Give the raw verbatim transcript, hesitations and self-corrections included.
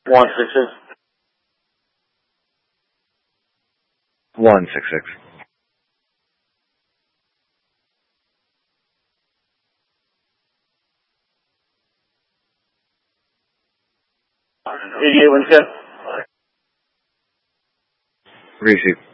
One six six. One six six. Eighty eight one ten. Receive.